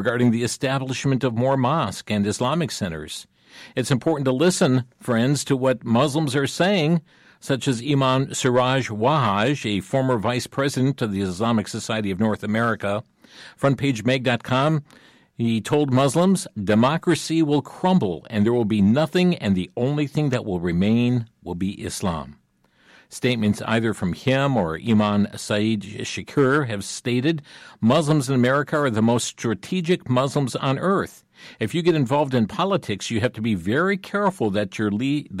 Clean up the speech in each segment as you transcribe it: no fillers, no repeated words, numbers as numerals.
regarding the establishment of more mosque and Islamic centers. It's important to listen, friends, to what Muslims are saying, such as Imam Siraj Wahhaj, a former vice president of the Islamic Society of North America. FrontPageMag.com, he told Muslims, democracy will crumble and there will be nothing, and the only thing that will remain will be Islam. Statements either from him or Imam Saeed Shakur have stated Muslims in America are the most strategic Muslims on earth. If you get involved in politics, you have to be very careful that your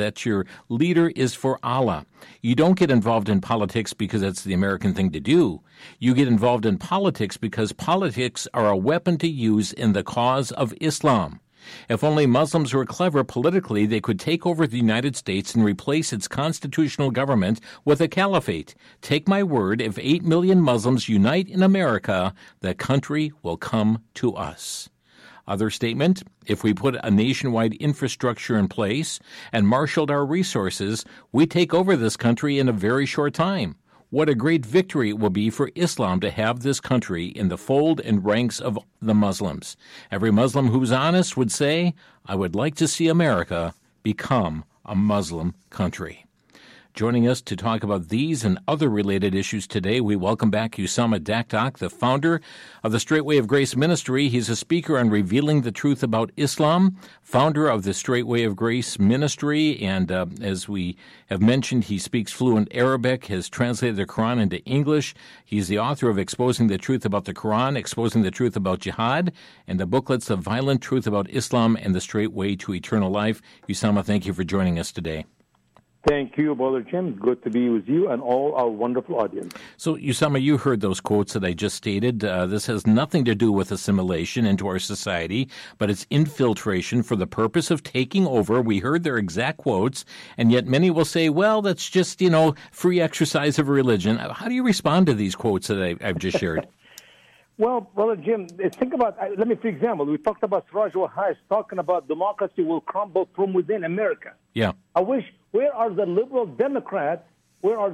leader is for Allah. You don't get involved in politics because that's the American thing to do. You get involved in politics because politics are a weapon to use in the cause of Islam. If only Muslims were clever politically, they could take over the United States and replace its constitutional government with a caliphate. Take my word, if 8 million Muslims unite in America, the country will come to us. Other statement, if we put a nationwide infrastructure in place and marshaled our resources, we take over this country in a very short time. What a great victory it will be for Islam to have this country in the fold and ranks of the Muslims. Every Muslim who's honest would say, I would like to see America become a Muslim country. Joining us to talk about these and other related issues today, we welcome back Usama Dakdak, the founder of the Straight Way of Grace Ministry. He's a speaker on revealing the truth about Islam, founder of the Straight Way of Grace Ministry, and as we have mentioned, he speaks fluent Arabic, has translated the Quran into English. He's the author of Exposing the Truth About the Quran, Exposing the Truth About Jihad, and the booklets of Violent Truth About Islam and the Straight Way to Eternal Life. Usama, thank you for joining us today. Thank you, Brother Jim. Good to be with you and all our wonderful audience. So, Usama, you heard those quotes that I just stated. This has nothing to do with assimilation into our society, but it's infiltration for the purpose of taking over. We heard their exact quotes, and yet many will say, well, that's just, free exercise of religion. How do you respond to these quotes that I've just shared? Well, Brother Jim, think about, let me, for example, we talked about Siraj Wahhaj talking about democracy will crumble from within America. Yeah. I wish, where are the liberal Democrats who are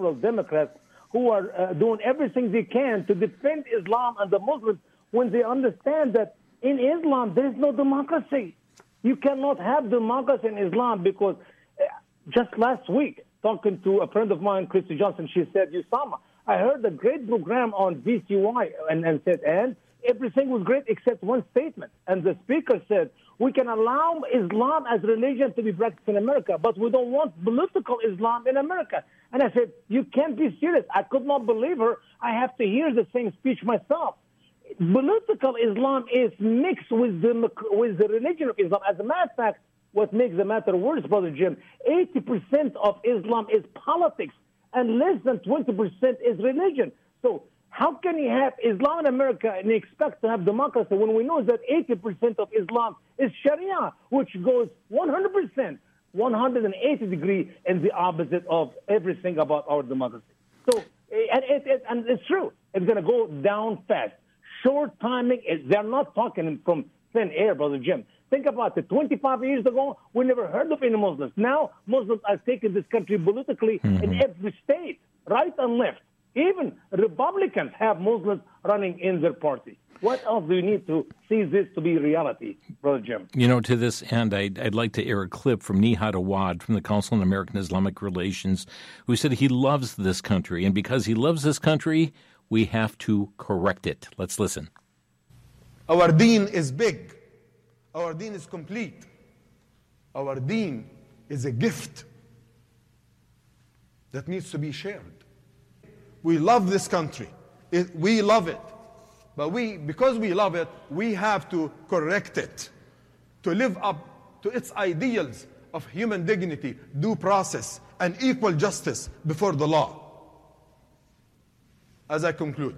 doing everything they can to defend Islam and the Muslims when they understand that in Islam there is no democracy? You cannot have democracy in Islam because just last week, talking to a friend of mine, Christy Johnson, she said, Usama, I heard a great program on VCY and said, and everything was great except one statement. And the speaker said, we can allow Islam as religion to be practiced in America, but we don't want political Islam in America. And I said, you can't be serious. I could not believe her. I have to hear the same speech myself. Political Islam is mixed with the religion of Islam. As a matter of fact, what makes the matter worse, Brother Jim, 80% of Islam is politics, and less than 20% is religion. So how can you have Islam in America and expect to have democracy when we know that 80% of Islam is Sharia, which goes 100%, 180 degrees in the opposite of everything about our democracy. So, and it's true. It's going to go down fast. Short timing, they're not talking from thin air, Brother Jim. Think about it. 25 years ago, we never heard of any Muslims. Now, Muslims are taking this country politically in every state, right and left. Even Republicans have Muslims running in their party. What else do you need to see this to be reality, Brother Jim? To this end, I'd like to air a clip from Nihad Awad from the Council on American Islamic Relations, who said he loves this country, and because he loves this country, we have to correct it. Let's listen. Our deen is big. Our deen is complete. Our deen is a gift that needs to be shared. We love this country. We love it. But because we love it, we have to correct it to live up to its ideals of human dignity, due process, and equal justice before the law. As I conclude,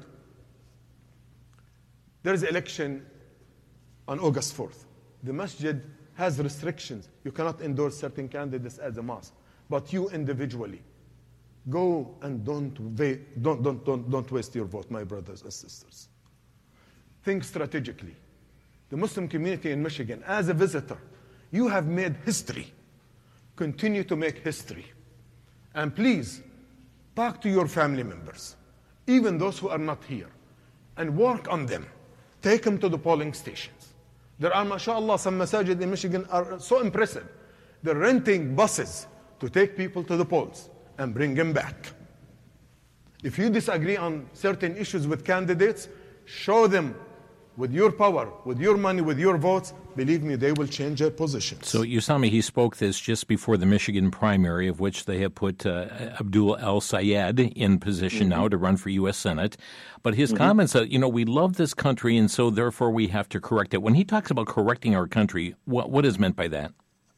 there is an election on August 4th. The masjid has restrictions. You cannot endorse certain candidates as a mosque. But you individually, go and don't waste your vote, my brothers and sisters. Think strategically. The Muslim community in Michigan, as a visitor, you have made history. Continue to make history. And please, talk to your family members, even those who are not here, and work on them. Take them to the polling stations. There are, mashallah, some masajid in Michigan are so impressive. They're renting buses to take people to the polls and bring them back. If you disagree on certain issues with candidates, show them with your power, with your money, with your votes. Believe me, they will change their positions. So, Usama, he spoke this just before the Michigan primary, of which they have put Abdul El-Sayed in position now to run for U.S. Senate. But his comments, we love this country, and so therefore we have to correct it. When he talks about correcting our country, what is meant by that?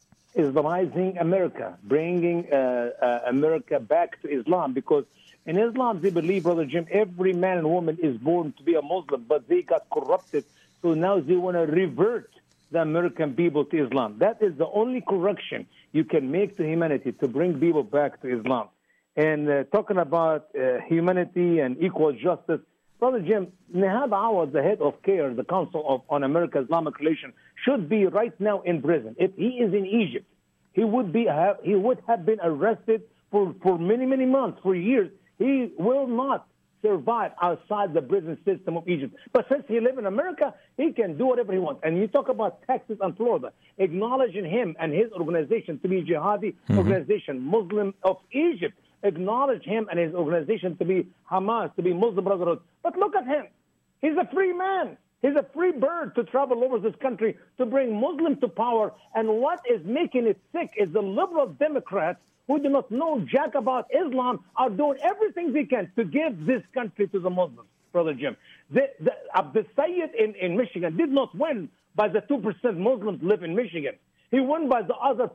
Islamizing America, bringing America back to Islam, because in Islam, they believe, Brother Jim, every man and woman is born to be a Muslim, but they got corrupted, so now they want to revert the American people to Islam. That is the only correction you can make to humanity, to bring people back to Islam. And talking about humanity and equal justice, Brother Jim, Nihad Awad, the head of CAIR, the Council on America-Islamic Relations, should be right now in prison. If he is in Egypt, he would have been arrested for many, many months, for years. He will not survive outside the prison system of Egypt. But since he lives in America, he can do whatever he wants. And you talk about Texas and Florida, acknowledging him and his organization to be jihadi organization, Muslim of Egypt, acknowledge him and his organization to be Hamas, to be Muslim Brotherhood. But look at him. He's a free man. He's a free bird to travel over this country to bring Muslims to power. And what is making it sick is the liberal Democrats who do not know jack about Islam are doing everything they can to give this country to the Muslims, Brother Jim. Abdul Sayed in Michigan did not win by the 2% Muslims live in Michigan. He won by the other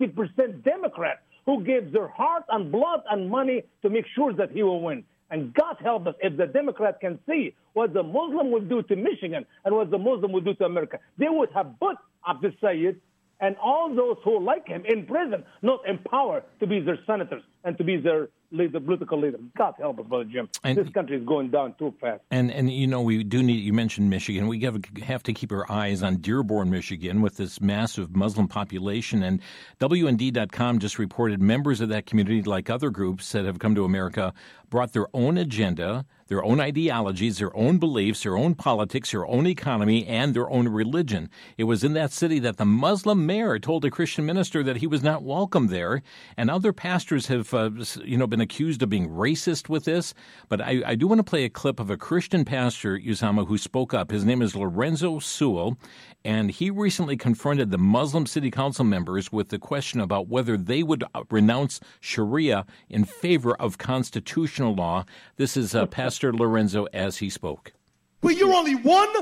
40% Democrats who gave their heart and blood and money to make sure that he will win. And God help us if the Democrat can see what the Muslim will do to Michigan and what the Muslim will do to America. They would have put Abdul Sayed and all those who like him in prison, not in power to be their senators and to be their leader, political leader. God help us, Brother Jim. And this country is going down too fast. And we do need, you mentioned Michigan, we have to keep our eyes on Dearborn, Michigan, with this massive Muslim population. And WND.com just reported members of that community, like other groups that have come to America, brought their own agenda, their own ideologies, their own beliefs, their own politics, their own economy, and their own religion. It was in that city that the Muslim mayor told a Christian minister that he was not welcome there. And other pastors have, been accused of being racist with this. But I do want to play a clip of a Christian pastor, Usama, who spoke up. His name is Lorenzo Sewell, and he recently confronted the Muslim city council members with the question about whether they would renounce Sharia in favor of constitutional law. This is Pastor Lorenzo as he spoke. But you're only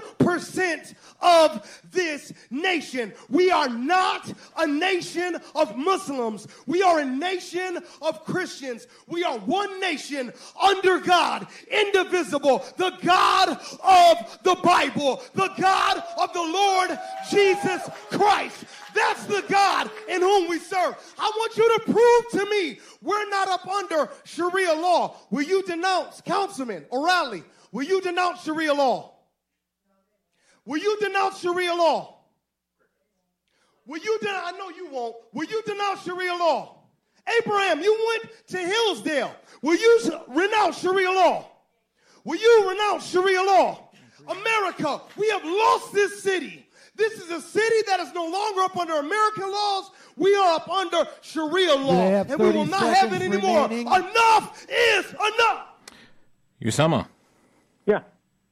1% of this nation. We are not a nation of Muslims. We are a nation of Christians. We are one nation under God, indivisible, the God of the Bible, the God of the Lord Jesus Christ. That's the God in whom we serve. I want you to prove to me we're not up under Sharia law. Will you denounce, Councilman O'Reilly, will you denounce Sharia law? Will you denounce Sharia law? Will you I know you won't. Will you denounce Sharia law? Abraham, you went to Hillsdale. Will you renounce Sharia law? Will you renounce Sharia law? America, we have lost this city. This is a city that is no longer up under American laws. We are up under Sharia law, and we will not have it anymore. Remaining. Enough is enough. Usama. Yeah.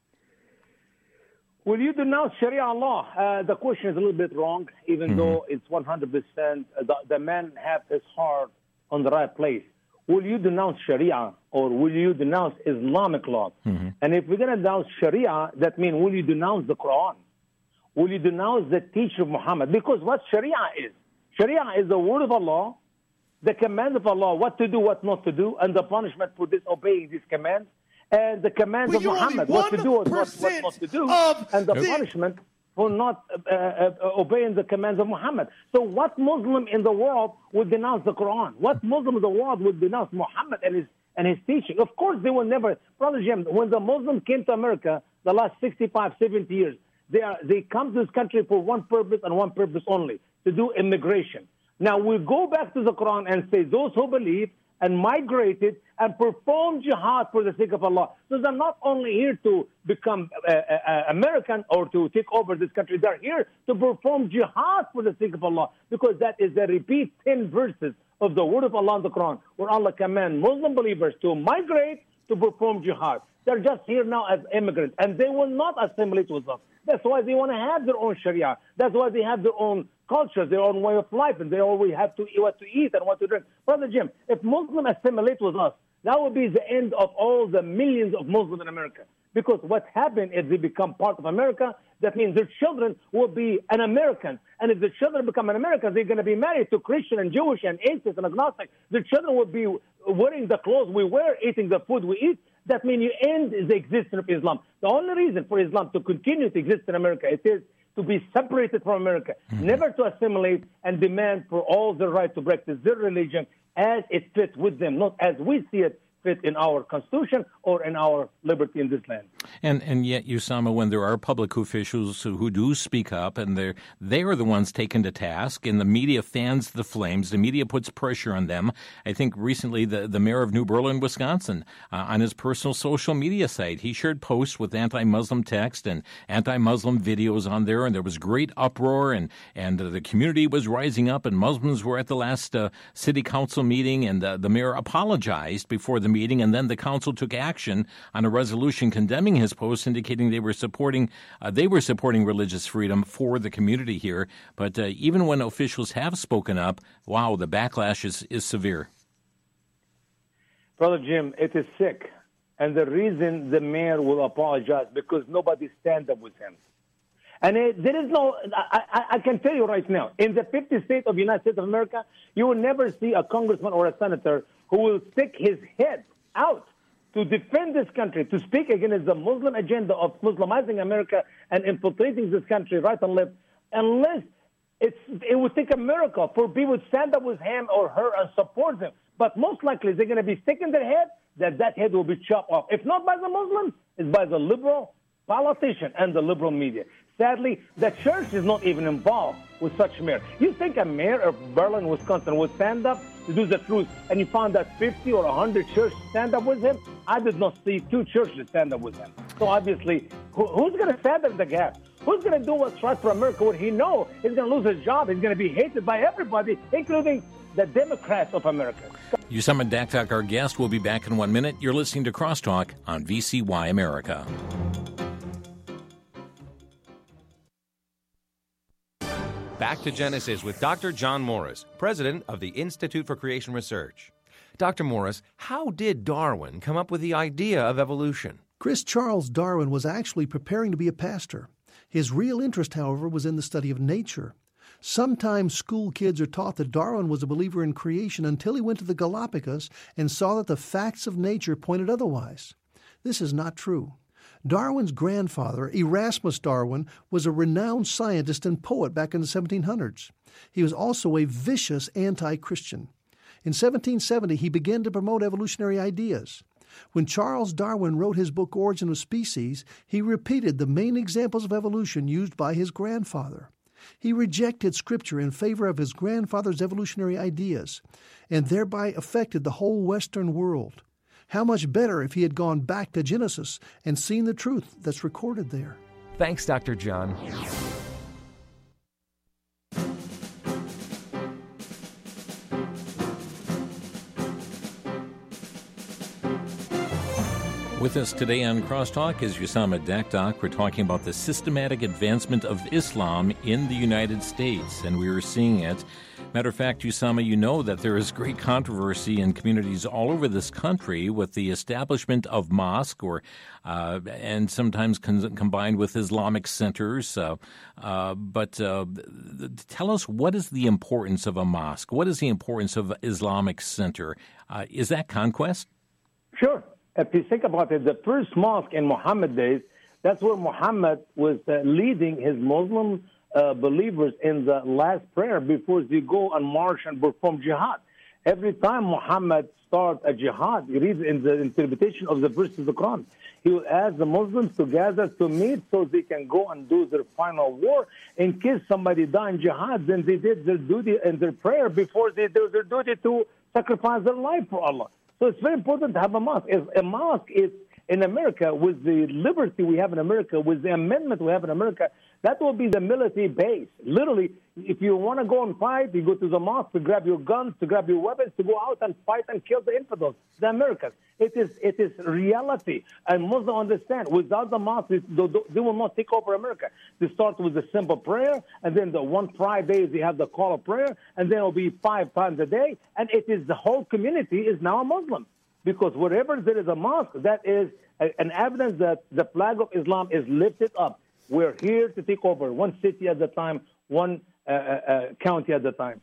Will you denounce Sharia law? The question is a little bit wrong, even though it's 100%. The man have his heart on the right place. Will you denounce Sharia or will you denounce Islamic law? And if we're going to denounce Sharia, that means will you denounce the Quran? Will you denounce the teaching of Muhammad? Because what Sharia is the word of Allah, the command of Allah, what to do, what not to do, and the punishment for disobeying these commands, and the commands of Muhammad, what to do and what not to do, and the punishment for not obeying the commands of Muhammad. So what Muslim in the world would denounce the Quran? What Muslim in the world would denounce Muhammad and his teaching? Of course they will never. Brother Jim, when the Muslims came to America the last 65, 70 years, they come to this country for one purpose and one purpose only, to do immigration. Now we go back to the Quran and say those who believe and migrated and performed jihad for the sake of Allah. So they're not only here to become American or to take over this country. They're here to perform jihad for the sake of Allah, because that is the repeat 10 verses of the word of Allah in the Quran, where Allah commands Muslim believers to migrate to perform jihad. They're just here now as immigrants, and they will not assimilate with us. That's why they want to have their own Sharia. That's why they have their own culture, their own way of life, and they always have to what to eat and what to drink. Brother Jim, if Muslims assimilate with us, that would be the end of all the millions of Muslims in America. Because what happened is they become part of America. That means their children will be an American. And if the children become an American, they're going to be married to Christian and Jewish and atheist and agnostic. The children will be wearing the clothes we wear, eating the food we eat. That means you end the existence of Islam. The only reason for Islam to continue to exist in America, it is to be separated from America, never to assimilate and demand for all the right to practice their religion as it fits with them, not as we see it fit in our Constitution or in our liberty in this land. And yet, Usama, when there are public officials who do speak up, and they are the ones taken to task, and the media fans the flames, the media puts pressure on them. I think recently the mayor of New Berlin, Wisconsin, on his personal social media site, he shared posts with anti-Muslim text and anti-Muslim videos on there, and there was great uproar, and the community was rising up, and Muslims were at the last city council meeting, and the mayor apologized before the meeting, and then the council took action on a resolution condemning his post, indicating they were supporting religious freedom for the community here. But even when officials have spoken up, wow, the backlash is severe. Brother Jim, it is sick. And the reason the mayor will apologize, because nobody stands up with him. And there is no, I can tell you right now, in the 50 states of the United States of America, you will never see a congressman or a senator who will stick his head out to defend this country, to speak against the Muslim agenda of Muslimizing America and infiltrating this country right and left, unless it would take a miracle for people to stand up with him or her and support them. But most likely they're going to be sticking their head, that head will be chopped off. If not by the Muslims, it's by the liberal politician and the liberal media. Sadly, the church is not even involved with such mayor. You think a mayor of Berlin, Wisconsin would stand up to do the truth, and you found that 50 or 100 churches stand up with him? I did not see 2 churches stand up with him. So obviously, who's going to stand up the gap? Who's going to do what's right for America when he knows he's going to lose his job? He's going to be hated by everybody, including the Democrats of America. Usama Daktak, our guest, will be back in 1 minute. You're listening to Crosstalk on VCY America. Back to Genesis with Dr. John Morris, president of the Institute for Creation Research. Dr. Morris, how did Darwin come up with the idea of evolution? Chris Charles Darwin was actually preparing to be a pastor. His real interest, however, was in the study of nature. Sometimes school kids are taught that Darwin was a believer in creation until he went to the Galapagos and saw that the facts of nature pointed otherwise. This is not true. Darwin's grandfather, Erasmus Darwin, was a renowned scientist and poet back in the 1700s. He was also a vicious anti-Christian. In 1770, he began to promote evolutionary ideas. When Charles Darwin wrote his book Origin of Species, he repeated the main examples of evolution used by his grandfather. He rejected Scripture in favor of his grandfather's evolutionary ideas, and thereby affected the whole Western world. How much better if he had gone back to Genesis and seen the truth that's recorded there. Thanks, Dr. John. With us today on Crosstalk is Usama Daktak. We're talking about the systematic advancement of Islam in the United States, and we are seeing it. Matter of fact, Usama, you know that there is great controversy in communities all over this country with the establishment of mosque, and sometimes combined with Islamic centers. But tell us, what is the importance of a mosque? What is the importance of Islamic center? Is that conquest? Sure. If you think about it, the first mosque in Muhammad days, that's where Muhammad was leading his Muslim believers in the last prayer before they go and march and perform jihad. Every time Muhammad starts a jihad, you read in the interpretation of the verses of the Quran, he will ask the Muslims to gather to meet so they can go and do their final war. In case somebody died in jihad, then they did their duty and their prayer before they do their duty to sacrifice their life for Allah. So it's very important to have a mosque. A mosque is in America, with the liberty we have in America, with the amendment we have in America, that will be the military base. Literally, if you want to go and fight, you go to the mosque to grab your guns, to grab your weapons, to go out and fight and kill the infidels, the Americans. It is reality. And Muslims understand, without the mosque, they will not take over America. They start with a simple prayer, and then the one Friday they have the call of prayer, and then it will be 5 times a day, and it is the whole community is now a Muslim. Because wherever there is a mosque, that is an evidence that the flag of Islam is lifted up. We're here to take over one city at a time, one county at a time.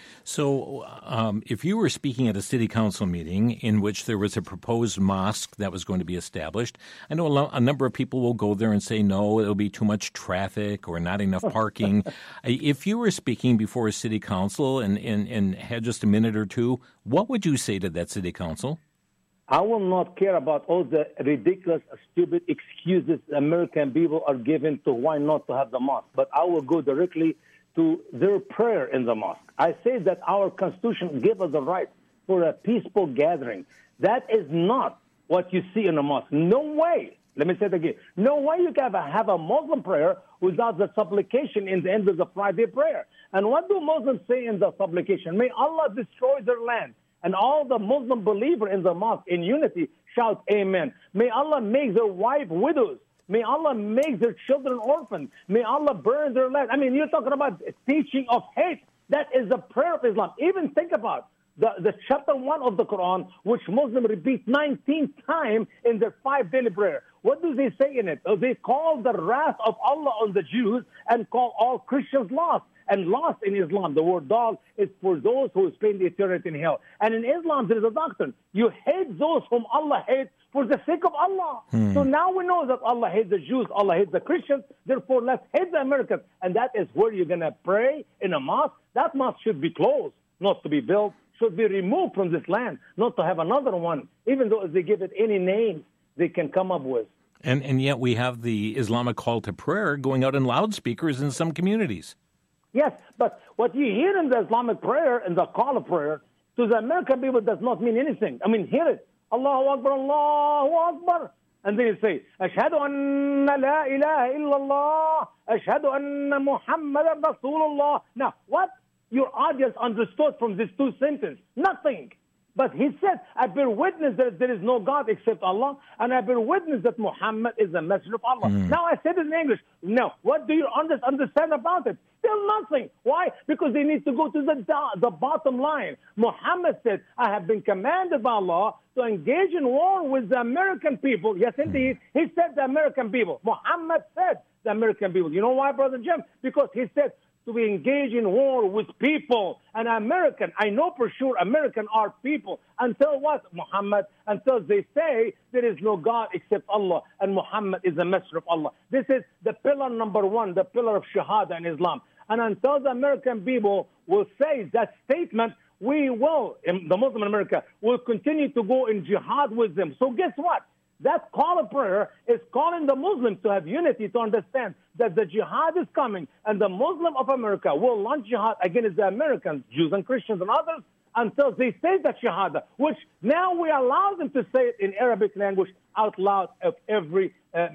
So if you were speaking at a city council meeting in which there was a proposed mosque that was going to be established, I know a number of people will go there and say, no, it'll be too much traffic or not enough parking. If you were speaking before a city council and had just a minute or two, what would you say to that city council? I will not care about all the ridiculous, stupid excuses American people are given to why not to have the mosque. But I will go directly to their prayer in the mosque. I say that our Constitution gives us the right for a peaceful gathering. That is not what you see in a mosque. No way. Let me say it again. No way you can have a Muslim prayer without the supplication in the end of the Friday prayer. And what do Muslims say in the supplication? May Allah destroy their land. And all the Muslim believers in the mosque in unity shout amen. May Allah make their wife widows. May Allah make their children orphans. May Allah burn their land. I mean, you're talking about teaching of hate. That is the prayer of Islam. Even think about the chapter 1 of the Quran, which Muslims repeat 19 times in their 5 daily prayer. What do they say in it? They call the wrath of Allah on the Jews and call all Christians lost. And lost in Islam, the word dog, is for those who spend eternity in hell. And in Islam, there is a doctrine. You hate those whom Allah hates for the sake of Allah. So now we know that Allah hates the Jews, Allah hates the Christians. Therefore, let's hate the Americans. And that is where you're going to pray in a mosque. That mosque should be closed, not to be built. Should be removed from this land, not to have another one, even though if they give it any name they can come up with. And yet we have the Islamic call to prayer going out in loudspeakers in some communities. Yes, but what you hear in the Islamic prayer and the call of prayer to the American people does not mean anything. I mean, hear it. Allahu Akbar, Allahu Akbar. And then you say, Ashhadu anna la ilaha illallah, Ashhadu anna Muhammadan Rasulullah. Now, what your audience understood from these 2 sentences? Nothing. But he said, I bear witness that there is no God except Allah, and I bear witness that Muhammad is the messenger of Allah. Now I said it in English. Now, what do you understand about it? Still nothing. Why? Because they need to go to the bottom line. Muhammad said, I have been commanded by Allah to engage in war with the American people. Yes, indeed. He said the American people. Muhammad said the American people. You know why, Brother Jim? Because he said, to be engaged in war with people. And American, I know for sure American are people. Until what, Muhammad? Until they say there is no God except Allah and Muhammad is the messenger of Allah. This is the pillar number 1, the pillar of Shahada in Islam. And until the American people will say that statement, we will, the Muslim in America, will continue to go in jihad with them. So guess what? That call of prayer is calling the Muslims to have unity, to understand that the jihad is coming, and the Muslim of America will launch jihad against the Americans, Jews and Christians and others, until they say that shahada, which now we allow them to say it in Arabic language out loud of every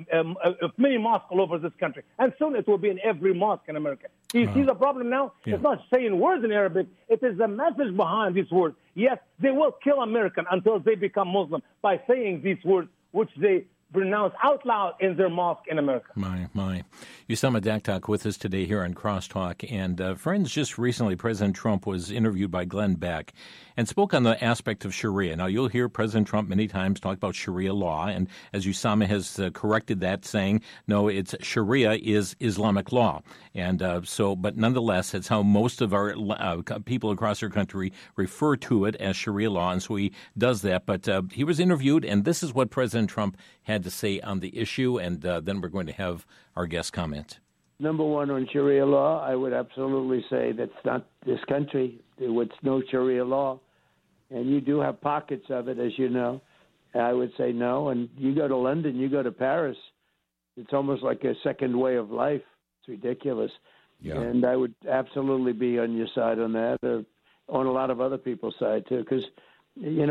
of many mosques all over this country. And soon it will be in every mosque in America. Do you see the problem now? Yeah. It's not saying words in Arabic. It is the message behind these words. Yes, they will kill American until they become Muslim by saying these words, which they pronounce out loud in their mosque in America. My. Usama Daktak with us today here on Crosstalk. And friends, just recently President Trump was interviewed by Glenn Beck and spoke on the aspect of Sharia. Now, you'll hear President Trump many times talk about Sharia law. And as Usama has corrected that, saying, no, it's Sharia is Islamic law. And but nonetheless, it's how most of our people across our country refer to it as Sharia law. And so he does that. But he was interviewed, and this is what President Trump had to say on the issue. And then we're going to have our guest comment. Number one, on Sharia law, I would absolutely say that's not this country. It's no Sharia law. And you do have pockets of it, as you know. I would say no. And you go to London, you go to Paris, it's almost like a second way of life. It's ridiculous. Yeah. And I would absolutely be on your side on that. on a lot of other people's side too, because you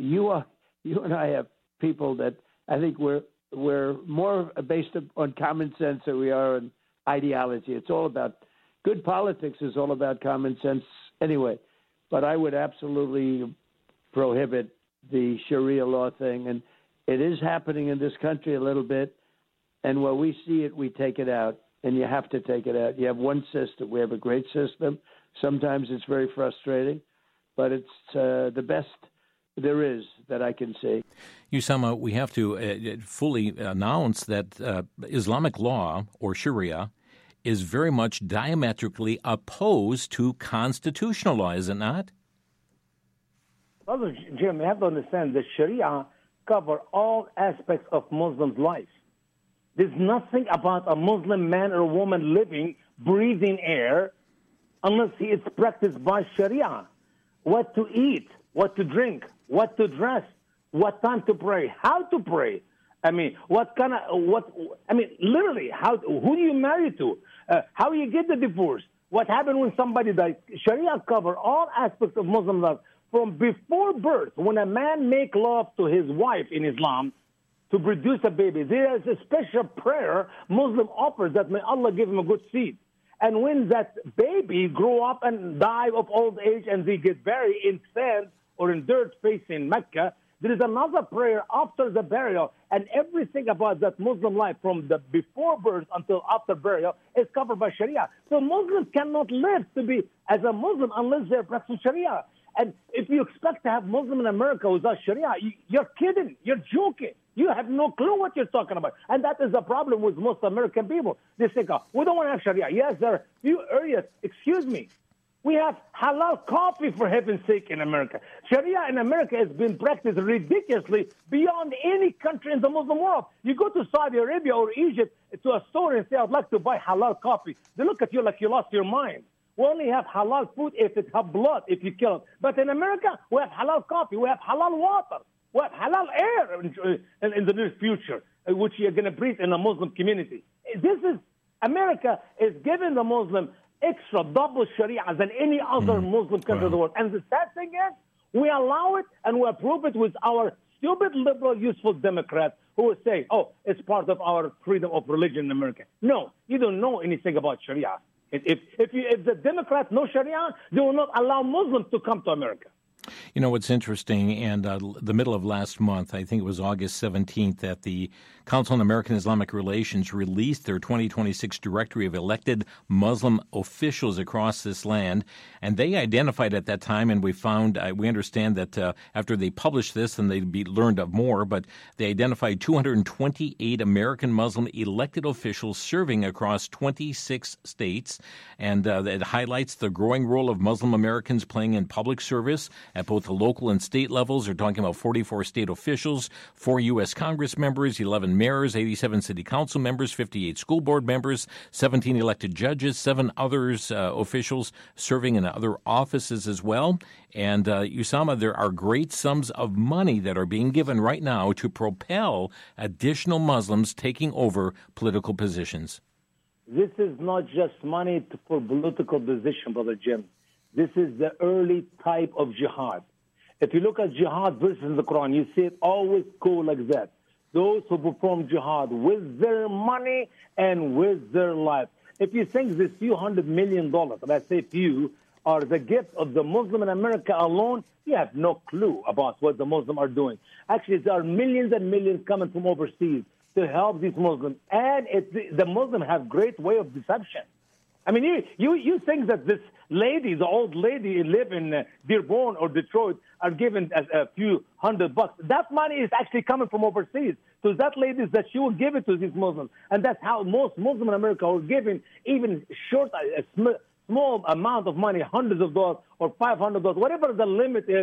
and I have people that I think we're more based on common sense than we are on ideology. It's all about good politics. Is all about common sense anyway. But I would absolutely prohibit the Sharia law thing, and it is happening in this country a little bit. And when we see it, we take it out, and you have to take it out. You have one system. We have a great system. Sometimes it's very frustrating, but it's the best there is that I can see. Usama, we have to fully announce that Islamic law, or Sharia, is very much diametrically opposed to constitutional law, is it not? Brother Jim, you have to understand that Sharia covers all aspects of Muslims' life. There's nothing about a Muslim man or woman living, breathing air, unless he is practiced by Sharia. What to eat, what to drink, what to dress, what time to pray, how to pray. I mean, literally, who do you marry to? How you get the divorce? What happened when somebody dies? Sharia covers all aspects of Muslim life. From before birth, when a man make love to his wife in Islam to produce a baby, there is a special prayer Muslim offers that may Allah give him a good seed. And when that baby grow up and die of old age and they get buried in sand or in dirt facing Mecca, there is another prayer after the burial, and everything about that Muslim life from the before birth until after burial is covered by Sharia. So Muslims cannot live to be as a Muslim unless they're practicing Sharia. And if you expect to have Muslim in America without Sharia, you're kidding. You're joking. You have no clue what you're talking about. And that is the problem with most American people. They say, we don't want to have Sharia. Yes, there are a few areas. Excuse me. We have halal coffee, for heaven's sake, in America. Sharia in America has been practiced ridiculously beyond any country in the Muslim world. You go to Saudi Arabia or Egypt to a store and say, I'd like to buy halal coffee. They look at you like you lost your mind. We only have halal food if it has blood, if you kill it. But in America, we have halal coffee. We have halal water. We have halal air in the near future, which you're going to breathe in a Muslim community. America is giving the Muslim extra double Sharia than any other Muslim country in the world. And the sad thing is, we allow it and we approve it with our stupid, liberal, useful Democrats who will say, it's part of our freedom of religion in America. No, you don't know anything about Sharia. If the Democrats know Sharia, they will not allow Muslims to come to America. You know, what's interesting, and the middle of last month, I think it was August 17th, that the Council on American Islamic Relations released their 2026 directory of elected Muslim officials across this land. And they identified at that time, and we understand that after they published this, and they'd be learned of more, but they identified 228 American Muslim elected officials serving across 26 states. And it highlights the growing role of Muslim Americans playing in public service at both the local and state levels. They're talking about 44 state officials, 4 U.S. Congress members, 11 mayors, 87 city council members, 58 school board members, 17 elected judges, 7 others officials serving in other offices as well. And Usama, there are great sums of money that are being given right now to propel additional Muslims taking over political positions. This is not just money for political position, Brother Jim. This is the early type of jihad. If you look at jihad verses in the Quran, you see it always go like that. Those who perform jihad with their money and with their life. If you think this few $100 million, and I say few, are the gift of the Muslim in America alone, you have no clue about what the Muslims are doing. Actually, there are millions and millions coming from overseas to help these Muslims. And the Muslims have great way of deception. I mean, you think that this lady, the old lady who live in Dearborn or Detroit, are given a few $100. That money is actually coming from overseas. So that lady is that she will give it to these Muslims. And that's how most Muslims in America are giving even short, a small amount of money, hundreds of dollars or $500, whatever the limit is.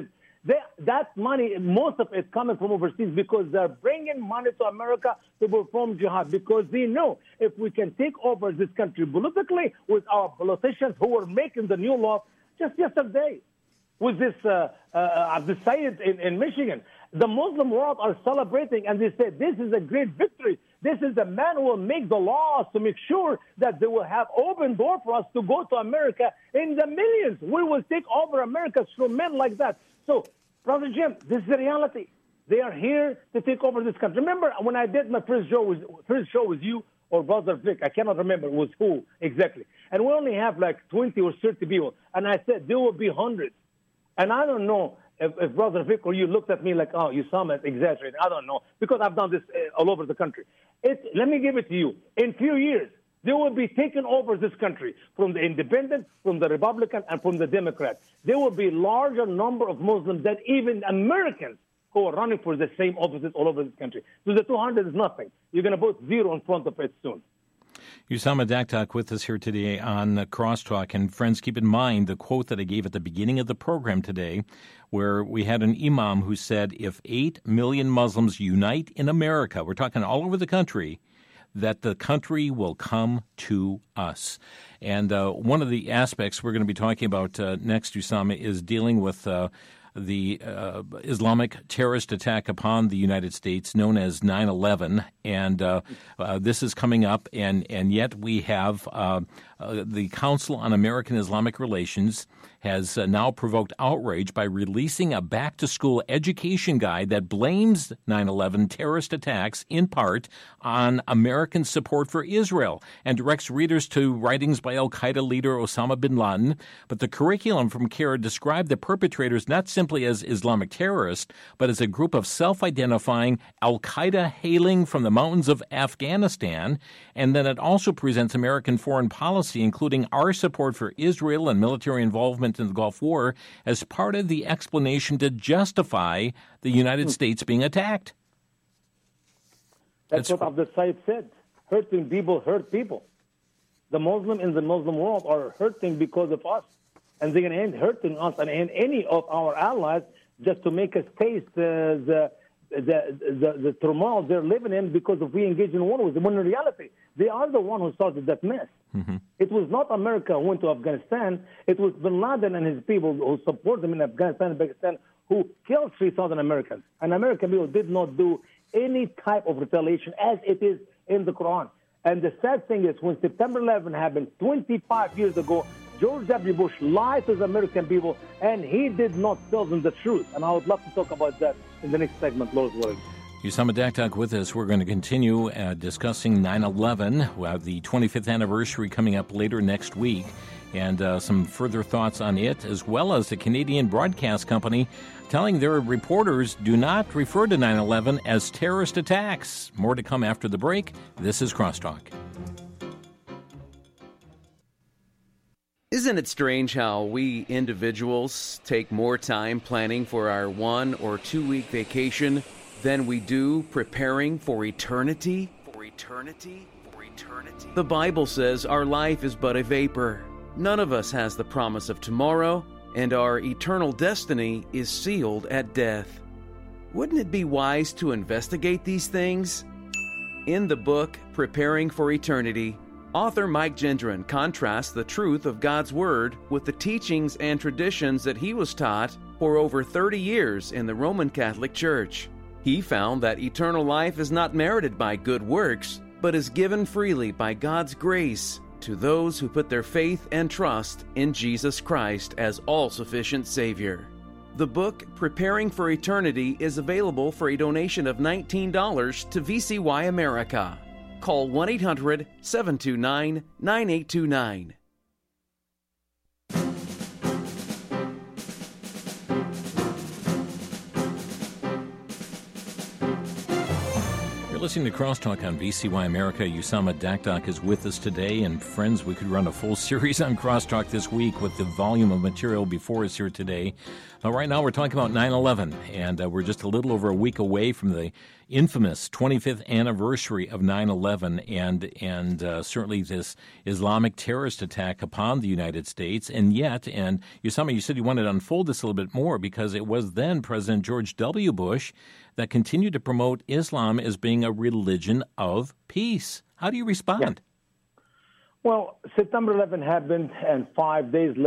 That money, most of it coming from overseas because they're bringing money to America to perform jihad because they know if we can take over this country politically with our politicians who were making the new law just yesterday with this Abdul Sayyid in Michigan. the Muslim world are celebrating, and they say this is a great victory. This is the man who will make the laws to make sure that they will have open door for us to go to America in the millions. We will take over America through men like that. So, Brother Jim, this is the reality. They are here to take over this country. Remember when I did my first show with you or Brother Vic? I cannot remember was who exactly. And we only have like 20 or 30 people. And I said there will be hundreds. And I don't know if Brother Vic or you looked at me like, oh, you sound exaggerating. I don't know, because I've done this all over the country. Let me give it to you. In a few years, they will be taking over this country from the independent, from the Republican, and from the Democrat. There will be larger number of Muslims than even Americans who are running for the same offices all over this country. So the 200 is nothing. You're going to put zero in front of it soon. Usama Daktak with us here today on Crosstalk. And friends, keep in mind the quote that I gave at the beginning of the program today, where we had an imam who said, if 8 million Muslims unite in America, we're talking all over the country, that the country will come to us. And one of the aspects we're going to be talking about next, Usama, is dealing with the Islamic terrorist attack upon the United States known as 9/11, and this is coming up, and yet we have the Council on American Islamic Relations has now provoked outrage by releasing a back-to-school education guide that blames 9/11 terrorist attacks in part on American support for Israel and directs readers to writings by al-Qaeda leader Osama bin Laden. But the curriculum from CARE described the perpetrators not simply as Islamic terrorists, but as a group of self-identifying al-Qaeda hailing from the mountains of Afghanistan. And then it also presents American foreign policy, including our support for Israel and military involvement in the Gulf War, as part of the explanation to justify the United States being attacked. That's what Abdul Said said. Hurting people hurt people. The Muslim in the Muslim world are hurting because of us. And they're going to end hurting us and any of our allies just to make us taste the turmoil they're living in because of we engage in war with them. When in reality, they are the one who started that mess. Mm-hmm. It was not America who went to Afghanistan. It was bin Laden and his people who support them in Afghanistan and Pakistan who killed 3,000 Americans. And American people did not do any type of retaliation as it is in the Quran. And the sad thing is when September 11 happened 25 years ago, George W. Bush lied to the American people, and he did not tell them the truth. And I would love to talk about that in the next segment, Lord's willing. Usama Daktak with us. We're going to continue discussing 9/11. We'll have the 25th anniversary coming up later next week, and some further thoughts on it, as well as the Canadian Broadcast Company telling their reporters do not refer to 9/11 as terrorist attacks. More to come after the break. This is Crosstalk. Isn't it strange how we individuals take more time planning for our 1 or 2 week vacation than we do preparing for eternity? The Bible says our life is but a vapor. None of us has the promise of tomorrow, and our eternal destiny is sealed at death. Wouldn't it be wise to investigate these things? In the book, Preparing for Eternity, author Mike Gendron contrasts the truth of God's Word with the teachings and traditions that he was taught for over 30 years in the Roman Catholic Church. He found that eternal life is not merited by good works, but is given freely by God's grace to those who put their faith and trust in Jesus Christ as all-sufficient Savior. The book, Preparing for Eternity, is available for a donation of $19 to VCY America. Call 1-800-729-9829. You're listening to Crosstalk on VCY America. Usama Daktak is with us today. And friends, we could run a full series on Crosstalk this week with the volume of material before us here today. Right now we're talking about 9/11, and we're just a little over a week away from the infamous 25th anniversary of 9/11 and certainly this Islamic terrorist attack upon the United States. And yet, and Usama, you said you wanted to unfold this a little bit more because it was then President George W. Bush that continued to promote Islam as being a religion of peace. How do you respond? Yeah. Well, September 11 happened, and 4 days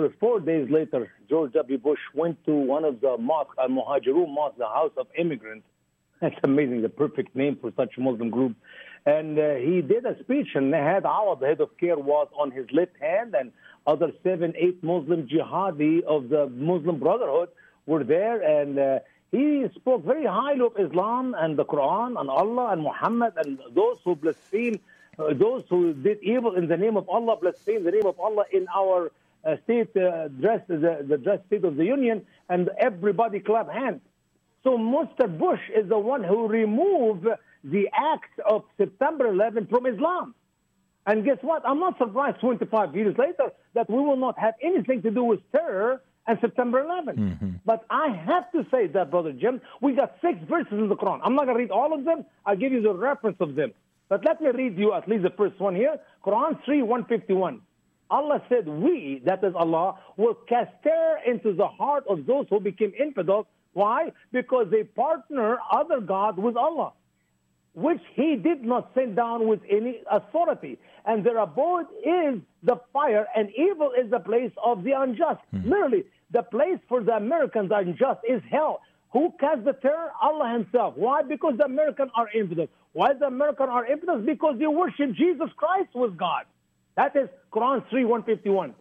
later, George W. Bush went to one of the mosques, Al-Muhajirun Mosque, the House of Immigrants. That's amazing, the perfect name for such a Muslim group. And he did a speech, and had Awad, the head of CAIR, was on his left hand, and other 7, 8 Muslim jihadi of the Muslim Brotherhood were there, and he spoke very highly of Islam and the Quran and Allah and Muhammad, and those who blaspheme, those who did evil in the name of Allah, blaspheme the name of Allah in our state dress, the dress State of the Union, and everybody clap hands. So Mr. Bush is the one who removed the acts of September 11 from Islam. And guess what? I'm not surprised 25 years later that we will not have anything to do with terror and September 11. Mm-hmm. But I have to say that, Brother Jim, we got 6 verses in the Quran. I'm not going to read all of them. I'll give you the reference of them. But let me read you at least the first one here. Quran 3:151. Allah said, we, that is Allah, will cast terror into the heart of those who became infidels. Why? Because they partner other God with Allah, which he did not send down with any authority. And their abode is the fire, and evil is the place of the unjust. Literally, the place for the Americans unjust is hell. Who cast the terror? Allah himself. Why? Because the Americans are infidels. Why the Americans are infidels? Because they worship Jesus Christ with God. That is Quran 3:151.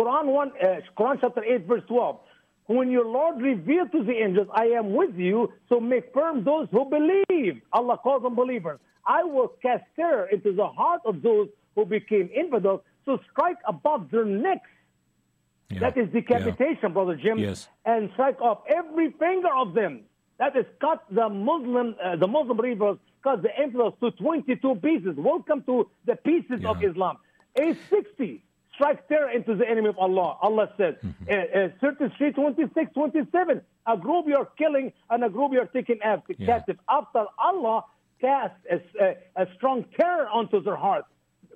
Quran chapter 8, verse 12. When your Lord revealed to the angels, I am with you, so make firm those who believe. Allah calls them believers. I will cast terror into the heart of those who became infidels, so strike above their necks. Yeah. That is decapitation, Brother Jim. Yes. And strike off every finger of them. That is cut the Muslim believers, cut the infidels to 22 pieces. Welcome to the pieces of Islam. 860. Strike terror into the enemy of Allah. Allah said, 33, 26, 27, a group you're killing and a group you're taking captive. After Allah cast a strong terror onto their hearts.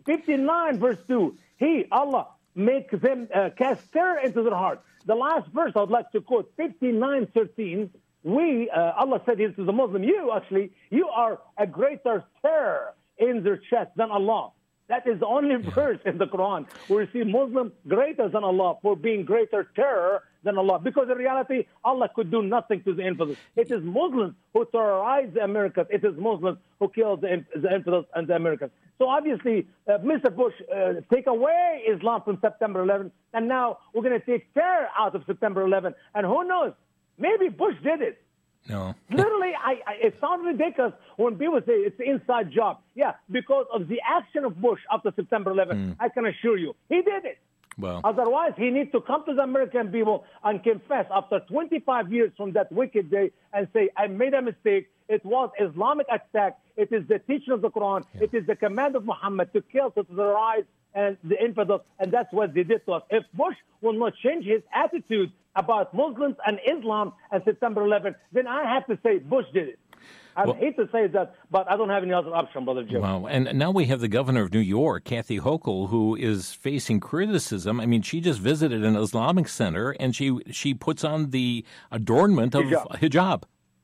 59, verse 2, Allah, make them cast terror into their hearts. The last verse I would like to quote, 59:13, Allah said to the Muslim, you are a greater terror in their chest than Allah. That is the only verse in the Quran where you see Muslims greater than Allah for being greater terror than Allah. Because in reality, Allah could do nothing to the infidels. It is Muslims who terrorize the Americans. It is Muslims who kill the infidels and the Americans. So obviously, Mr. Bush take away Islam from September 11, and now we're going to take terror out of September 11. And who knows? Maybe Bush did it. No. Literally, it sounds ridiculous when people say it's an inside job. Yeah, because of the action of Bush after September 11, I can assure you, he did it. Well, otherwise, he needs to come to the American people and confess after 25 years from that wicked day and say, I made a mistake. It was Islamic attack. It is the teaching of the Quran. Yeah. It is the command of Muhammad to kill, to terrorize, and the infidels, and that's what they did to us. If Bush will not change his attitude about Muslims and Islam and September 11, then I have to say Bush did it. I hate to say that, but I don't have any other option, Brother Jim. Wow. And now we have the governor of New York, Kathy Hochul, who is facing criticism. I mean, she just visited an Islamic center, and she puts on the adornment of hijab.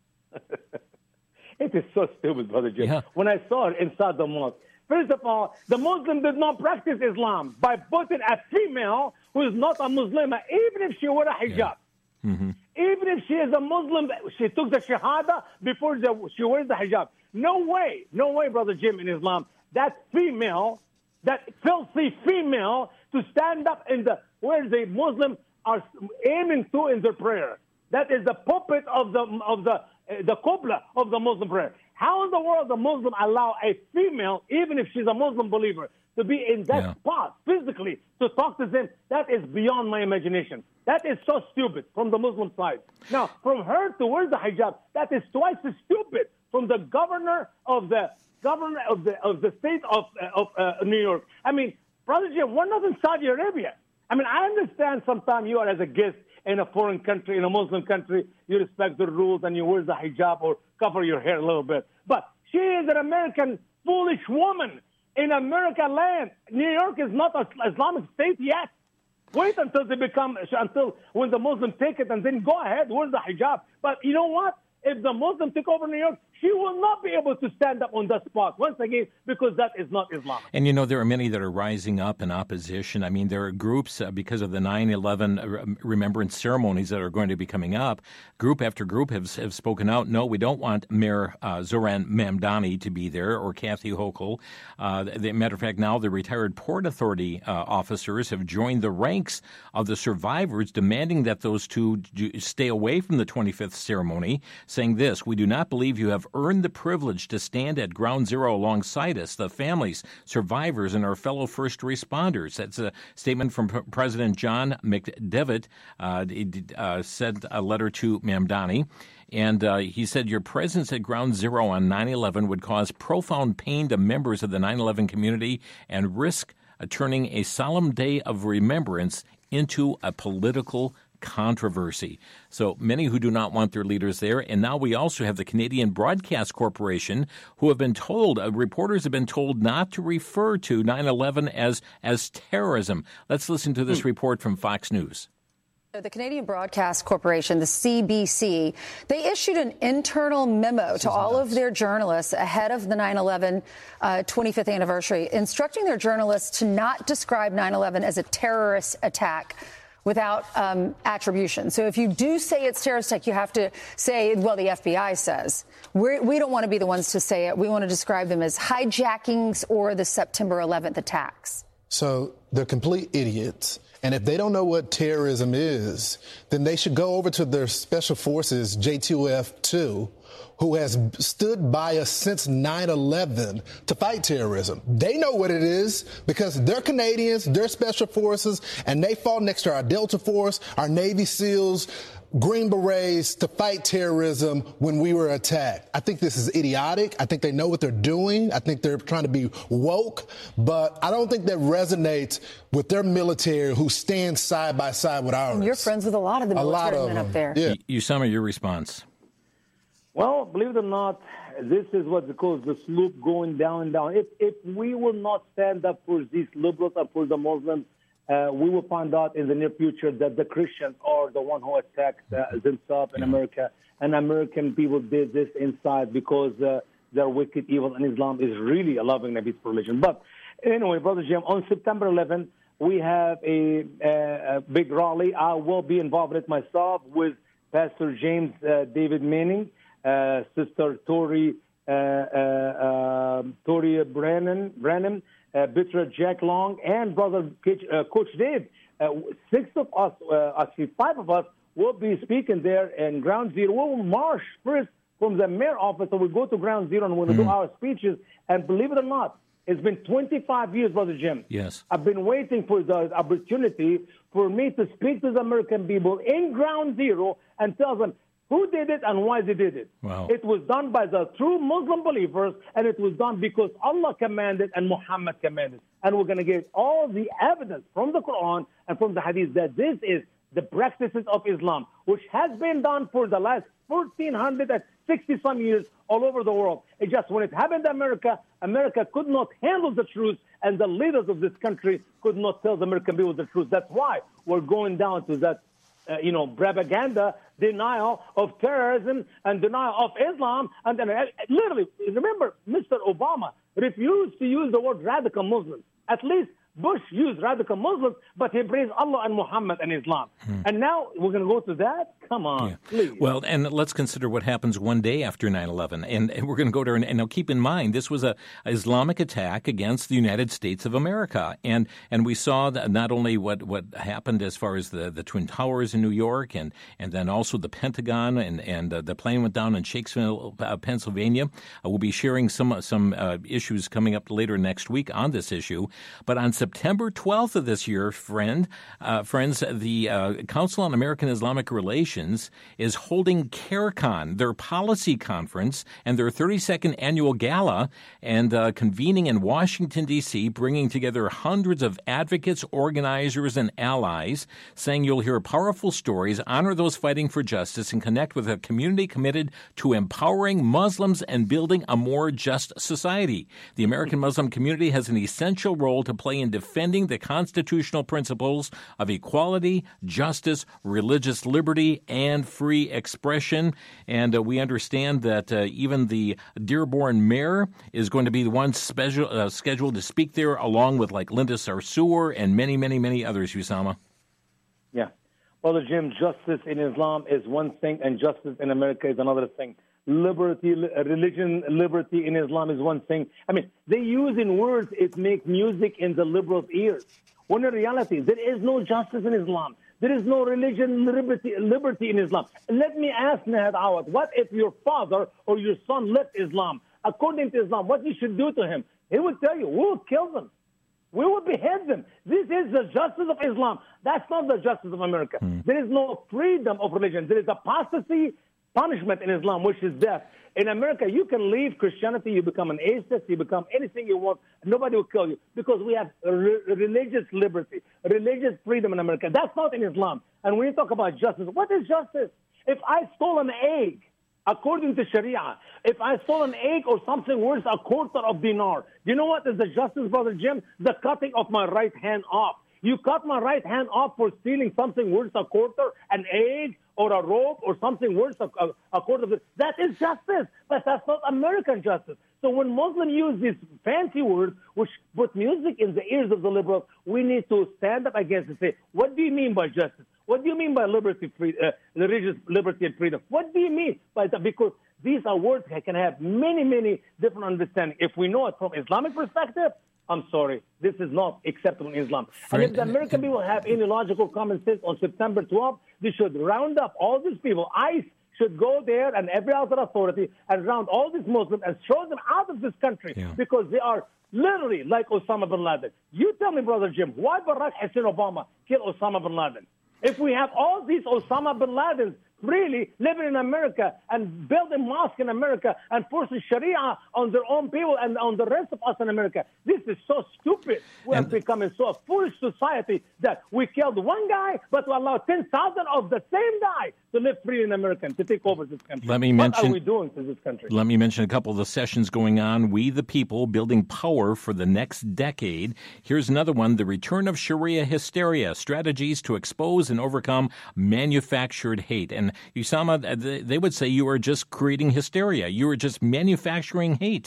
It is so stupid, Brother Jim. Yeah. When I saw her inside the mosque, first of all, the Muslim did not practice Islam by putting a female who is not a Muslim, even if she wore a hijab. Yeah. Mm-hmm. Even if she is a Muslim, she took the shahada before she wears the hijab. No way, Brother Jim, in Islam, that female, that filthy female, to stand up where the Muslims are aiming to in their prayer. That is the puppet of the qibla of the Muslim prayer. How in the world the Muslim allow a female, even if she's a Muslim believer, to be in that spot physically to talk to them? That is beyond my imagination. That is so stupid from the Muslim side. Now, from her to wear the hijab, that is twice as stupid from the governor of the state of New York. I mean, Brother Jim, we're not in Saudi Arabia. I mean, I understand sometimes you are as a guest in a foreign country, in a Muslim country, you respect the rules and you wear the hijab or cover your hair a little bit. But she is an American foolish woman in American land. New York is not an Islamic state yet. Wait until when the Muslims take it, and then go ahead, wear the hijab. But you know what? If the Muslims take over New York, she will not be able to stand up on that spot once again, because that is not Islam. And, there are many that are rising up in opposition. I mean, there are groups, because of the 9/11 remembrance ceremonies that are going to be coming up, group after group have spoken out, no, we don't want Mayor Zoran Mamdani to be there, or Kathy Hochul. Matter of fact, now the retired Port Authority officers have joined the ranks of the survivors, demanding that those two stay away from the 25th ceremony, saying this: we do not believe you have earned the privilege to stand at ground zero alongside us, the families, survivors, and our fellow first responders. That's a statement from President John McDevitt. Sent a letter to Mamdani. And he said, your presence at ground zero on 9/11 would cause profound pain to members of the 9/11 community and risk turning a solemn day of remembrance into a political controversy. So many who do not want their leaders there. And now we also have the Canadian Broadcast Corporation, who have been told, reporters have been told not to refer to 9/11 as terrorism. Let's listen to this report from Fox News. The Canadian Broadcast Corporation, the CBC, they issued an internal memo to all of their journalists ahead of the 9/11 25th anniversary, instructing their journalists to not describe 9/11 as a terrorist attack without attribution. So if you do say it's terrorist attack, you have to say, well, the FBI says. We don't want to be the ones to say it. We want to describe them as hijackings or the September 11th attacks. So they're complete idiots. And if they don't know what terrorism is, then they should go over to their special forces, J2F2, who has stood by us since 9/11 to fight terrorism. They know what it is because they're Canadians, they're special forces, and they fought next to our Delta Force, our Navy SEALs, Green Berets to fight terrorism when we were attacked. I think this is idiotic. I think they know what they're doing. I think they're trying to be woke, but I don't think that resonates with their military who stands side by side with ours. And you're friends with a lot of the military men up there. Yeah. Usama, your response. Well, believe it or not, this is what they call the slope going down and down. If we will not stand up for these liberals and for the Muslims, we will find out in the near future that the Christians are the one who attacked themselves in America, and American people did this inside because they're wicked, evil, and Islam is really a loving and peaceful religion. But anyway, Brother Jim, on September 11th, we have a big rally. I will be involved in it myself with Pastor James David Manning, Sister Tori Brennan, Bitra Jack Long, and Brother Coach Dave. 6 of us, actually 5 of us, will be speaking there in Ground Zero. We will march first from the mayor office, so we'll go to Ground Zero and we'll do our speeches. And believe it or not, it's been 25 years, Brother Jim. Yes. I've been waiting for the opportunity for me to speak to the American people in Ground Zero and tell them who did it and why they did it. Wow. It was done by the true Muslim believers, and it was done because Allah commanded and Muhammad commanded. And we're going to get all the evidence from the Quran and from the Hadith that this is the practices of Islam, which has been done for the last 1,460-some years all over the world. It just, when it happened to America, America could not handle the truth, and the leaders of this country could not tell the American people the truth. That's why we're going down to that propaganda, denial of terrorism and denial of Islam. And then literally, remember, Mr. Obama refused to use the word radical Muslims. At least Bush used radical Muslims, but he praised Allah and Muhammad and Islam. And now we're going to go to that? Come on, please. Well, and let's consider what happens one day after 9/11. And we're going to go there. And now keep in mind, this was an Islamic attack against the United States of America. And we saw that not only what happened as far as the Twin Towers in New York and then also the Pentagon and the plane went down in Shakespeare, Pennsylvania. We'll be sharing some issues coming up later next week on this issue. But on September 12th of this year, friends, the Council on American Islamic Relations is holding CARICON, their policy conference, and their 32nd annual gala, and convening in Washington, D.C., bringing together hundreds of advocates, organizers, and allies, saying you'll hear powerful stories, honor those fighting for justice, and connect with a community committed to empowering Muslims and building a more just society. The American Muslim community has an essential role to play in defending the constitutional principles of equality, justice, religious liberty, and free expression. And we understand that even the Dearborn mayor is going to be the one scheduled to speak there, along with like Linda Sarsour and many, many, many others, Usama. Yeah. Brother Jim, justice in Islam is one thing and justice in America is another thing. Liberty, religion, liberty in Islam is one thing. I mean, they use in words, it makes music in the liberals' ears. When in reality, there is no justice in Islam. There is no religion, liberty in Islam. Let me ask Nahad Awad, what if your father or your son left Islam? According to Islam, what you should do to him? He would tell you, we'll kill them. We will behead them. This is the justice of Islam. That's not the justice of America. There is no freedom of religion. There is apostasy, punishment in Islam, which is death. In America, you can leave Christianity, you become an atheist, you become anything you want. Nobody will kill you because we have religious liberty, religious freedom in America. That's not in Islam. And when you talk about justice, what is justice? If I stole an egg, according to Sharia, if I stole an egg or something worth a quarter of dinar, do you know what is the justice, Brother Jim? The cutting of my right hand off. You cut my right hand off for stealing something worth a quarter, an egg or a rope or something worth a quarter of it. That is justice, but that's not American justice. So when Muslims use these fancy words, which put music in the ears of the liberals, we need to stand up against it and say, what do you mean by justice? What do you mean by liberty, religious liberty and freedom? What do you mean by that? Because these are words that can have many, many different understandings. If we know it from Islamic perspective, I'm sorry, this is not acceptable in Islam. And if the American people have any logical common sense on September 12th, they should round up all these people. ICE should go there and every other authority and round all these Muslims and throw them out of this country because they are literally like Osama bin Laden. You tell me, Brother Jim, why Barack Hussein Obama killed Osama bin Laden? If we have all these Osama bin Ladens really living in America and building mosques in America and forcing Sharia on their own people and on the rest of us in America, this is so stupid. We are becoming so a foolish society that we killed one guy, but we allow 10,000 of the same guy to live free in America, to take over this country. What are we doing to this country? Let me mention a couple of the sessions going on. We the People, Building Power for the Next Decade. Here's another one, The Return of Sharia Hysteria, Strategies to Expose and Overcome Manufactured Hate. And Usama, they would say you are just creating hysteria. You are just manufacturing hate.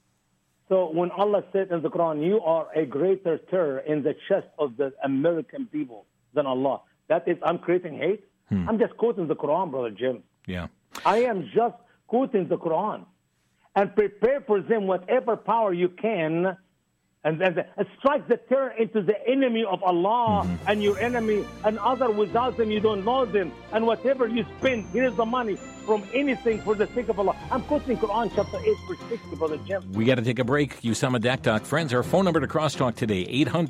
So when Allah said in the Quran, you are a greater terror in the chest of the American people than Allah, that is, I'm creating hate? I'm just quoting the Quran, Brother Jim. Yeah. I am just quoting the Quran. And prepare for them whatever power you can and strike the terror into the enemy of Allah and your enemy and other without them, you don't know them. And whatever you spend, here's the money from anything for the sake of Allah. I'm quoting Quran chapter 8, verse 60, Brother Jim. We got to take a break. Usama Daktak. Friends, our phone number to crosstalk today,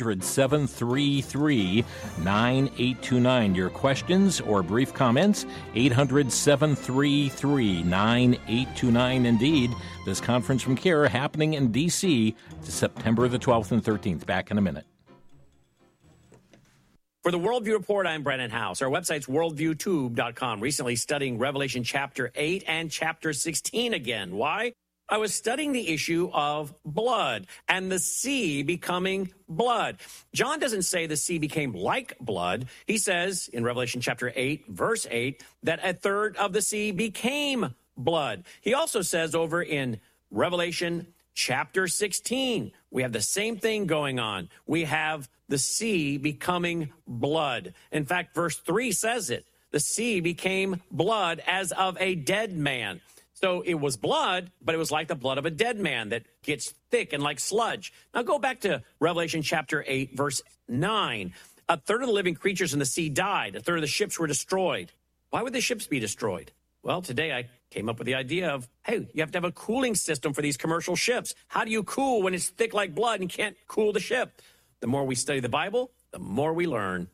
800-733-9829. Your questions or brief comments, 800-733-9829. Indeed, this conference from CARE happening in D.C. to September the 12th and 13th. Back in a minute. For the Worldview Report, I'm Brennan House. Our website's worldviewtube.com. Recently studying Revelation chapter 8 and chapter 16 again. Why? I was studying the issue of blood and the sea becoming blood. John doesn't say the sea became like blood. He says in Revelation chapter 8, verse 8, that a third of the sea became blood. He also says over in Revelation chapter 16, we have the same thing going on. We have the sea becoming blood. In fact, verse 3 says it. The sea became blood as of a dead man. So it was blood, but it was like the blood of a dead man that gets thick and like sludge. Now go back to Revelation chapter 8, verse 9. A third of the living creatures in the sea died. A third of the ships were destroyed. Why would the ships be destroyed? Well, today I came up with the idea of, hey, you have to have a cooling system for these commercial ships. How do you cool when it's thick like blood and you can't cool the ship? The more we study the Bible, the more we learn.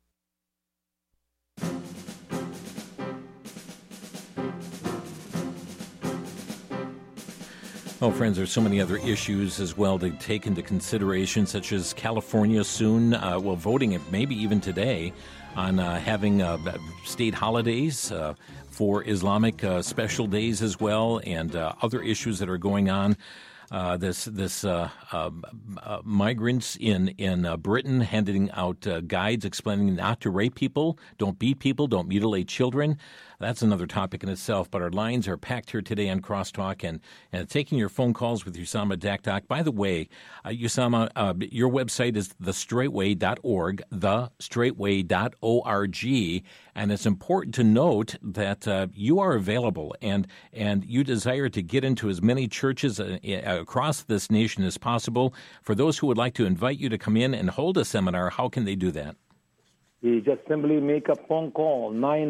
Oh, friends, there's so many other issues as well to take into consideration, such as California soon, voting maybe even today on having state holidays for Islamic special days as well, and other issues that are going on. migrants in Britain handing out guides explaining not to rape people, don't beat people, don't mutilate children. That's another topic in itself. But our lines are packed here today on Crosstalk and taking your phone calls with Usama Dakdak. By the way, Usama, your website is thestraightway.org, thestraightway.org, and it's important to note that you are available and you desire to get into as many churches across this nation as possible. For those who would like to invite you to come in and hold a seminar, how can they do that? You just simply make a phone call,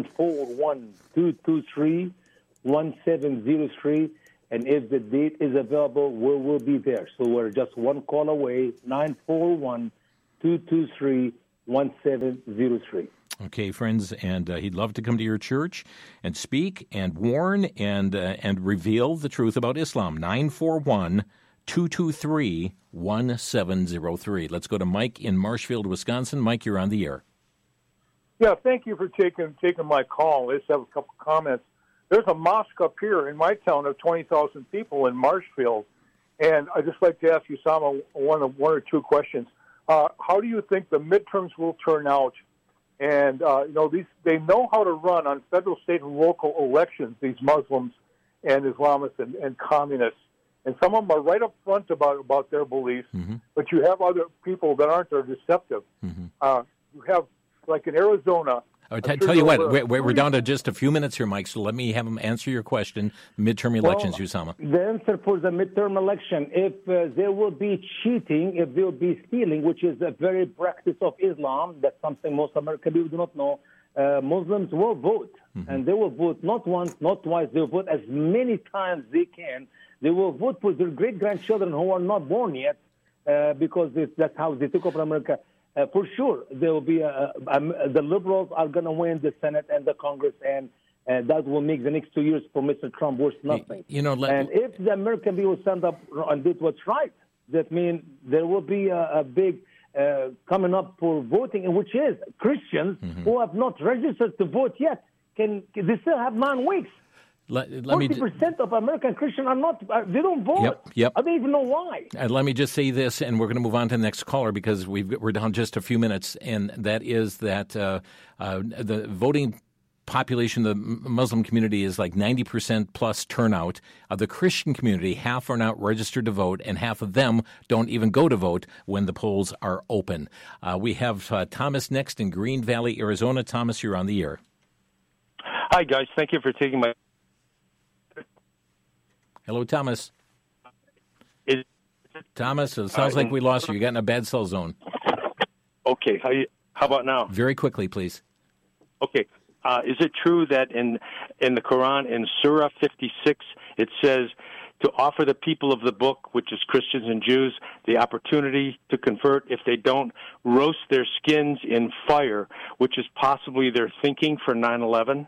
941-223-1703, and if the date is available, we will be there. So we're just one call away, 941-223-1703. Okay, friends, and he'd love to come to your church and speak and warn and reveal the truth about Islam. 941-223-1703. Let's go to Mike in Marshfield, Wisconsin. Mike, you're on the air. Yeah, thank you for taking my call. I just have a couple comments. There's a mosque up here in my town of 20,000 people in Marshfield, and I'd just like to ask you, Usama, one or two questions. How do you think the midterms will turn out? And they know how to run on federal, state, and local elections. These Muslims and Islamists and communists, and some of them are right up front about their beliefs. Mm-hmm. But you have other people that aren't. They're deceptive. Mm-hmm. You have, like in Arizona. Tell you what, we're down to just a few minutes here, Mike, so let me have him answer your question. Midterm elections, Usama. The answer for the midterm election, if there will be cheating, if there will be stealing, which is a very practice of Islam, that's something most American people do not know, Muslims will vote. Mm-hmm. And they will vote not once, not twice. They will vote as many times they can. They will vote for their great-grandchildren who are not born yet because that's how they took over America. For sure, there will be the liberals are going to win the Senate and the Congress, and that will make the next 2 years for Mr. Trump worth nothing. And if the American people stand up and do what's right, that means there will be a big coming up for voting, which is Christians who have not registered to vote yet. They still have 9 weeks. 40% of American Christians are not, they don't vote. Yep. I don't even know why. Let me just say this, and we're going to move on to the next caller because we're down just a few minutes, and that is that the voting population, the Muslim community is like 90% plus turnout. Of the Christian community, half are not registered to vote, and half of them don't even go to vote when the polls are open. We have Thomas next in Green Valley, Arizona. Thomas, you're on the air. Hi, guys. Thank you for taking my... Hello, Thomas. Thomas, it sounds like we lost you. You got in a bad cell zone. Okay. How about now? Very quickly, please. Okay. Is it true that in the Quran, in Surah 56, it says to offer the people of the book, which is Christians and Jews, the opportunity to convert if they don't roast their skins in fire, which is possibly their thinking for 9/11?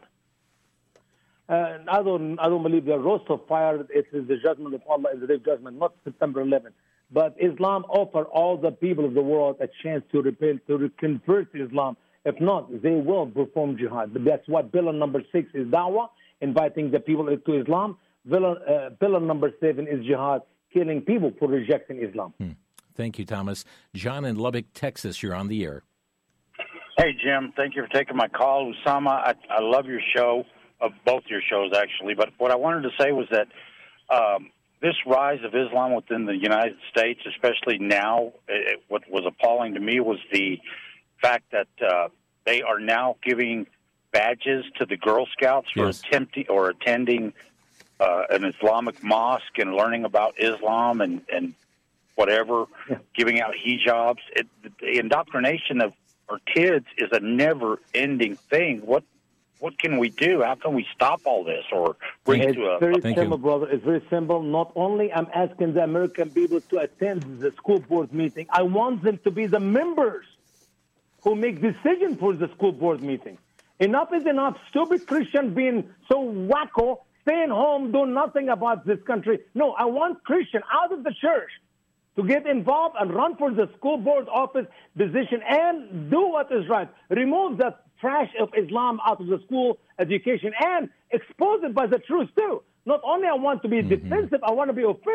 I don't believe the roast of fire. It is the judgment of Allah in the day of judgment, not September 11th. But Islam offers all the people of the world a chance to repent, to convert to Islam. If not, they will perform jihad. That's what pillar number 6 is da'wah, inviting the people to Islam. Pillar number 7 is jihad, killing people for rejecting Islam. Thank you, Thomas. John in Lubbock, Texas, you're on the air. Hey, Jim. Thank you for taking my call. Usama, I love your show. Of both your shows, actually. But what I wanted to say was that this rise of Islam within the United States, especially now, what was appalling to me was the fact that they are now giving badges to the Girl Scouts for attending an Islamic mosque and learning about Islam and whatever, giving out hijabs. The indoctrination of our kids is a never-ending thing. What can we do? How can we stop all this or bring it to a... It's very simple, brother. It's very simple. Not only I'm asking the American people to attend the school board meeting, I want them to be the members who make decisions for the school board meeting. Enough is enough. Stupid Christian being so wacko, staying home, doing nothing about this country. No, I want Christian out of the church to get involved and run for the school board office position and do what is right. Remove that trash of Islam out of the school education and expose it by the truth too. Not only I want to be defensive, I want to be offensive.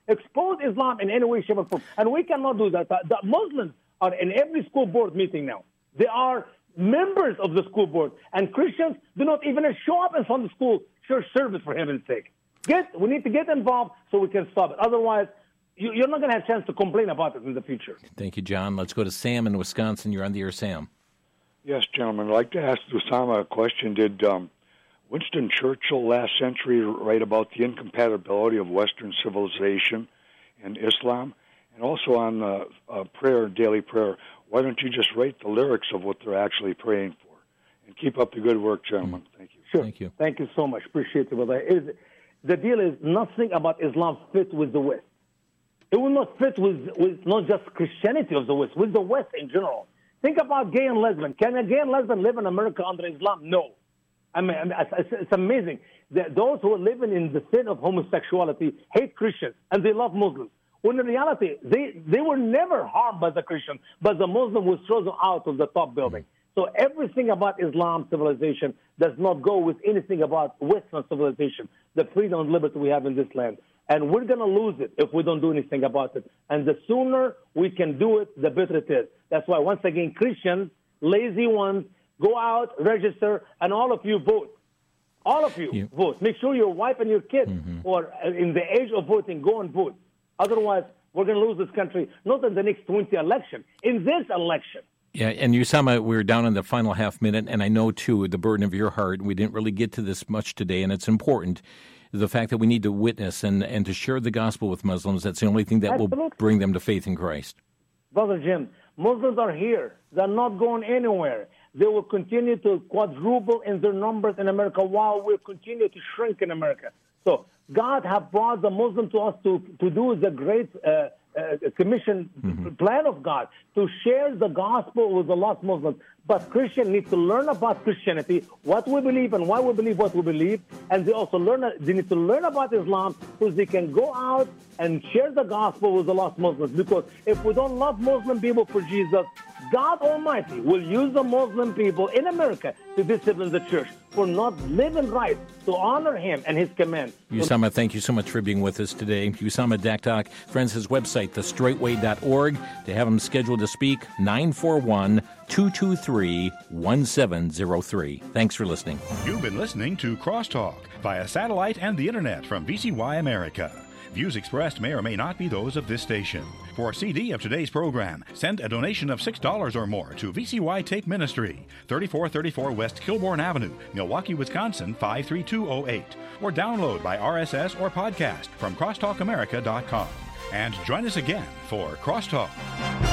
expose Islam in any way, shape, or form. And we cannot do that. The Muslims are in every school board meeting now. They are members of the school board. And Christians do not even show up in Sunday school church service, for heaven's sake. We need to get involved so we can stop it. Otherwise, you're not going to have a chance to complain about it in the future. Thank you, John. Let's go to Sam in Wisconsin. You're on the air, Sam. Yes, gentlemen. I'd like to ask Osama a question. Did Winston Churchill last century write about the incompatibility of Western civilization and Islam? And also on prayer, daily prayer, why don't you just write the lyrics of what they're actually praying for? And keep up the good work, gentlemen. Thank you. Sure. Thank you. Thank you so much. Appreciate it, brother. The deal is nothing about Islam fit with the West. It will not fit with not just Christianity of the West, with the West in general. Think about gay and lesbian. Can a gay and lesbian live in America under Islam? No. I mean, it's amazing that those who are living in the sin of homosexuality hate Christians and they love Muslims. When in reality, they were never harmed by the Christian, but the Muslim was thrown out of the top building. So everything about Islam civilization does not go with anything about Western civilization, the freedom and liberty we have in this land. And we're going to lose it if we don't do anything about it. And the sooner we can do it, the better it is. That's why, once again, Christians, lazy ones, go out, register, and all of you vote. All of you vote. Make sure your wife and your kids are in the age of voting, go and vote. Otherwise, we're going to lose this country, not in the next 20 election, in this election. Yeah, and Usama, we're down in the final half minute, and I know, too, the burden of your heart. We didn't really get to this much today, and it's important. The fact that we need to witness and to share the gospel with Muslims, that's the only thing that will bring them to faith in Christ. Brother Jim, Muslims are here. They're not going anywhere. They will continue to quadruple in their numbers in America while we continue to shrink in America. So God has brought the Muslim to us to do the great commission plan of God, to share the gospel with the lost Muslims. But Christians need to learn about Christianity, what we believe and why we believe what we believe. And they also they need to learn about Islam so they can go out and share the gospel with the lost Muslims. Because if we don't love Muslim people for Jesus, God Almighty will use the Muslim people in America to discipline the church for not living right, to honor him and his command. Usama, thank you so much for being with us today. Usama Daktak, friends, his website, thestraightway.org, to have him scheduled to speak, 941-223-1703. Thanks for listening. You've been listening to Crosstalk via satellite and the internet from VCY America. Views expressed may or may not be those of this station. For a CD of today's program, send a donation of $6 or more to VCY Take Ministry, 3434 West Kilbourne Avenue, Milwaukee, Wisconsin, 53208, or download by RSS or podcast from crosstalkamerica.com. And join us again for Crosstalk.